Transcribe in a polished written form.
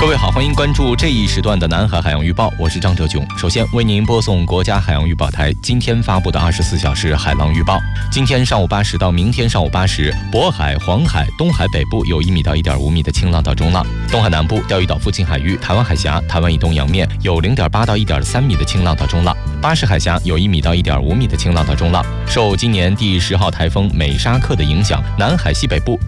各位好，欢迎关注这一时段的南海海洋预报，我是张哲炯。首先为您播送国家海洋预报台今天发布的24小时海浪预报。今天上午8时到明天上午8时，渤海、黄海、东海北部有1米到1.5米的轻浪到中浪；东海南部、钓鱼岛附近海域、台湾海峡、台湾以东洋面有0.8到1.3米的轻浪到中浪；巴士海峡有1米到1.5米的轻浪到中浪。受今年第10号台风美沙克的影响，南海西北部